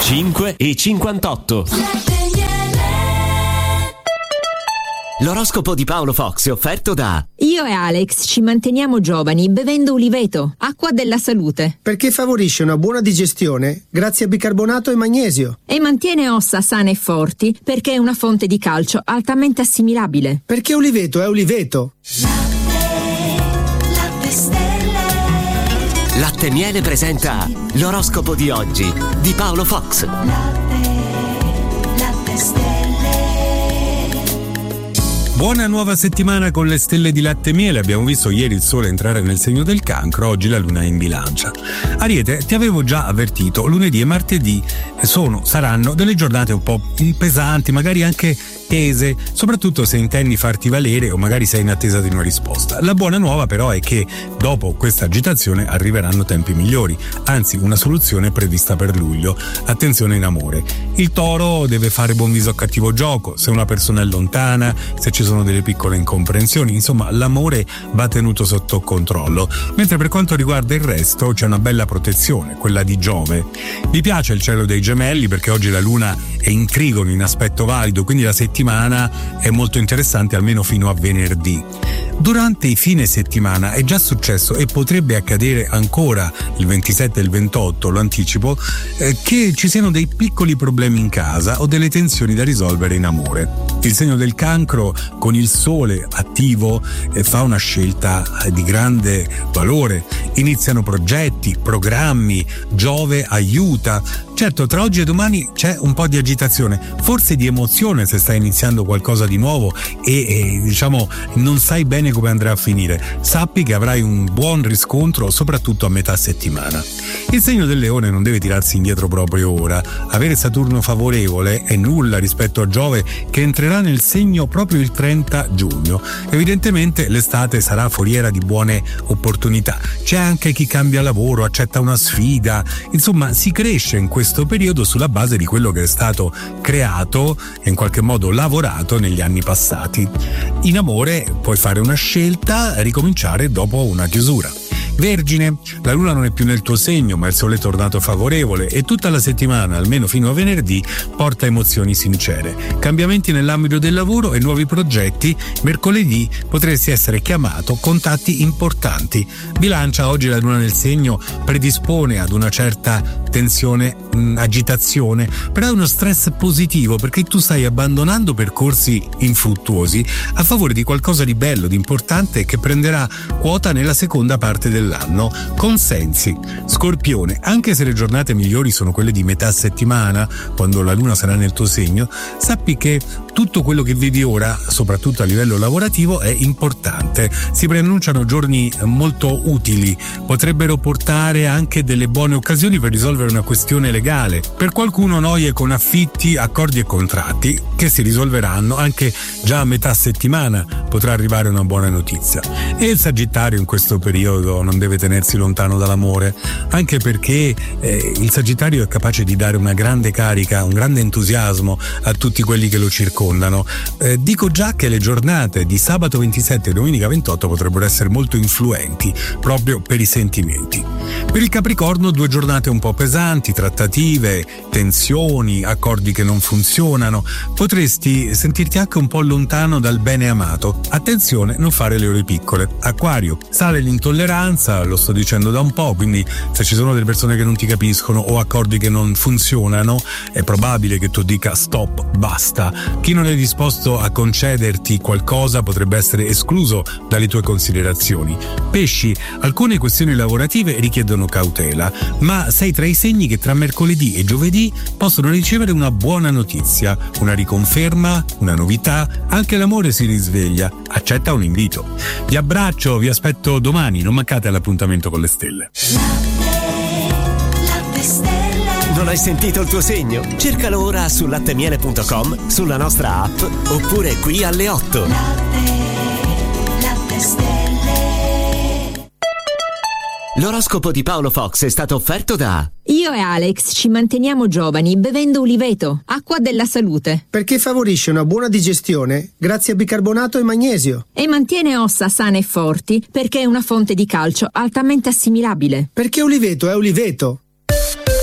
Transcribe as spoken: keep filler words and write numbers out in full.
cinque e cinquantotto. L'oroscopo di Paolo Fox è offerto da Io e Alex ci manteniamo giovani bevendo Uliveto, acqua della salute. Perché favorisce una buona digestione grazie a bicarbonato e magnesio. E mantiene ossa sane e forti perché è una fonte di calcio altamente assimilabile. Perché Uliveto è Uliveto. Latte, latte stelle. Latte Miele presenta l'oroscopo di oggi di Paolo Fox. Latte, latte stelle. Buona nuova settimana con le stelle di Latte Miele. Abbiamo visto ieri il sole entrare nel segno del Cancro, oggi la luna è in Bilancia. Ariete, ti avevo già avvertito, lunedì e martedì sono, saranno delle giornate un po' pesanti, magari anche tese, soprattutto se intendi farti valere o magari sei in attesa di una risposta. La buona nuova però è che dopo questa agitazione arriveranno tempi migliori, anzi una soluzione è prevista per luglio. Attenzione in amore. Il Toro deve fare buon viso a cattivo gioco, se una persona è lontana, se ci sono delle piccole incomprensioni, insomma l'amore va tenuto sotto controllo. Mentre per quanto riguarda il resto c'è una bella protezione, quella di Giove. Mi piace il cielo dei Gemelli perché oggi la luna è in trigono, in aspetto valido, quindi la settimana è molto interessante almeno fino a venerdì. Durante i fine settimana è già successo e potrebbe accadere ancora il ventisette e il ventotto, lo anticipo, eh, che ci siano dei piccoli problemi in casa o delle tensioni da risolvere in amore. Il segno del Cancro con il sole attivo eh, fa una scelta eh, di grande valore. Iniziano progetti, programmi, Giove aiuta. Certo, tra oggi e domani c'è un po' di agitazione, forse di emozione se stai iniziando qualcosa di nuovo e, e diciamo non sai bene come andrà a finire. Sappi che avrai un buon riscontro soprattutto a metà settimana. Il segno del Leone non deve tirarsi indietro proprio ora. Avere Saturno favorevole è nulla rispetto a Giove che entrerà nel segno proprio il trenta giugno. Evidentemente l'estate sarà foriera di buone opportunità. C'è anche chi cambia lavoro, accetta una sfida, insomma si cresce in questo periodo sulla base di quello che è stato creato e in qualche modo lavorato negli anni passati. In amore puoi fare una scelta e ricominciare dopo una chiusura. Vergine, la luna non è più nel tuo segno ma il sole è tornato favorevole e tutta la settimana, almeno fino a venerdì, porta emozioni sincere. Cambiamenti nell'ambito del lavoro e nuovi progetti. Mercoledì potresti essere chiamato, contatti importanti. Bilancia, oggi la luna nel segno predispone ad una certa tensione, mh, agitazione, però è uno stress positivo perché tu stai abbandonando percorsi infruttuosi a favore di qualcosa di bello, di importante che prenderà quota nella seconda parte del l'anno. Consensi. Scorpione, anche se le giornate migliori sono quelle di metà settimana, quando la luna sarà nel tuo segno, sappi che tutto quello che vivi ora, soprattutto a livello lavorativo, è importante. Si preannunciano giorni molto utili, potrebbero portare anche delle buone occasioni per risolvere una questione legale. Per qualcuno noie con affitti, accordi e contratti che si risolveranno anche già a metà settimana, potrà arrivare una buona notizia. E il Sagittario in questo periodo non deve tenersi lontano dall'amore, anche perché eh, il Sagittario è capace di dare una grande carica, un grande entusiasmo a tutti quelli che lo circondano. Eh, dico già che le giornate di sabato ventisette e domenica ventotto potrebbero essere molto influenti proprio per i sentimenti. Per il Capricorno due giornate un po' pesanti, trattative, tensioni, accordi che non funzionano. Potresti sentirti anche un po' lontano dal bene amato. Attenzione, non fare le ore piccole. Acquario, sale l'intolleranza, lo sto dicendo da un po', quindi se ci sono delle persone che non ti capiscono o accordi che non funzionano, è probabile che tu dica stop, basta. Chi non è disposto a concederti qualcosa potrebbe essere escluso dalle tue considerazioni. Pesci, alcune questioni lavorative richiedono cautela, ma sei tra i segni che tra mercoledì e giovedì possono ricevere una buona notizia, una riconferma, una novità, anche l'amore si risveglia, accetta un invito. Vi abbraccio, vi aspetto domani, non mancate all'appuntamento con le stelle. Non hai sentito il tuo segno? Cercalo ora su lattemiele punto com, sulla nostra app oppure qui alle otto. Latte, latte stelle. L'oroscopo di Paolo Fox è stato offerto da Io e Alex ci manteniamo giovani bevendo Uliveto, acqua della salute. Perché favorisce una buona digestione grazie a bicarbonato e magnesio. E mantiene ossa sane e forti perché è una fonte di calcio altamente assimilabile. Perché Uliveto è Uliveto.